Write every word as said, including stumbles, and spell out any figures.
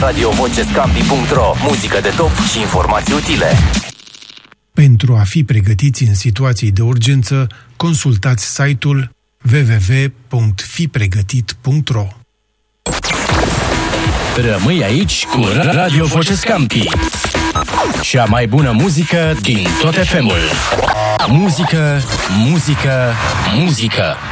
radio voce scampi punct ro. Muzică de top și informații utile. Pentru a fi pregătiți în situații de urgență, consultați site-ul w w w punct fi pregătit punct ro. Rămâi aici cu Radio Voce Scampi. Cea mai bună muzică din tot F M-ul. Muzică, muzică, muzică.